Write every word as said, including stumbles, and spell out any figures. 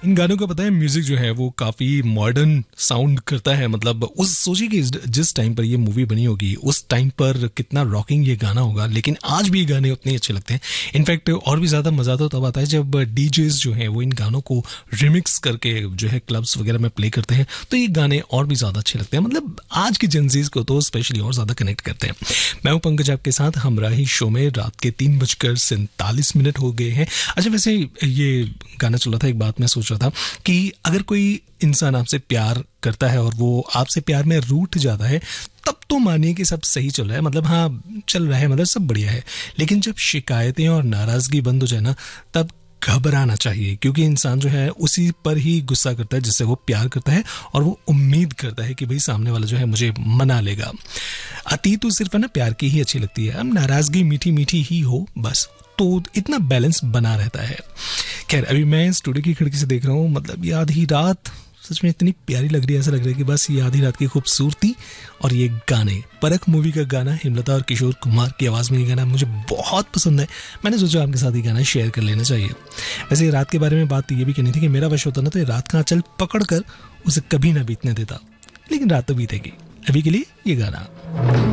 इन गानों का पता है म्यूजिक जो है वो काफी मॉडर्न साउंड करता है। मतलब उस सोचिए कि जिस टाइम पर ये मूवी बनी होगी उस टाइम पर कितना रॉकिंग ये गाना होगा, लेकिन आज भी ये गाने उतने अच्छे लगते हैं। इनफैक्ट और भी ज्यादा मजा तो तब आता है जब डीजेस जो है वो इन गानों को रिमिक्स करके जो है क्लब्स वगैरह में प्ले करते हैं, तो ये गाने और भी ज्यादा अच्छे लगते हैं। मतलब आज की जेंजीज को तो स्पेशली और ज्यादा कनेक्ट करते हैं। मैं हूं पंकज आपके साथ हमराही शो में। रात के तीन बजकर सैंतालीस मिनट हो गए हैं। अच्छा, वैसे ये गाना चल रहा था, एक बात मैं सोच रहा था कि अगर कोई इंसान आपसे प्यार करता है और वो आपसे प्यार में रूठ जाता है तब तो मानिए कि सब सही चल रहा है, मतलब हाँ चल रहा है, मतलब सब बढ़िया है। लेकिन जब शिकायतें और नाराजगी बंद हो जाए ना, तब घबराना चाहिए, क्योंकि इंसान जो है उसी पर ही गुस्सा करता है जिससे वो प्यार करता है, और वो उम्मीद करता है कि भाई सामने वाला जो है मुझे मना लेगा। अतीत तो सिर्फ है ना प्यार की ही अच्छी लगती है, अब नाराजगी मीठी मीठी ही हो बस, तो इतना बैलेंस बना रहता है। खैर, अभी मैं स्टूडियो की खिड़की से देख रहा हूँ, मतलब ये आधी रात सच में इतनी प्यारी लग रही है, ऐसा लग रहा है कि बस ये आधी रात की खूबसूरती और ये गाने, परख मूवी का गाना, हेमलता और किशोर कुमार की आवाज़ में ये गाना मुझे बहुत पसंद है। मैंने सोचा आपके साथ ये गाना शेयर कर लेना चाहिए। वैसे रात के बारे में बात तो ये भी कहनी थी कि मेरा वश होता ना तो ये रात का आंचल पकड़ कर उसे कभी ना बीतने देता, लेकिन रात तो बीतेगी। अभी के लिए ये गाना।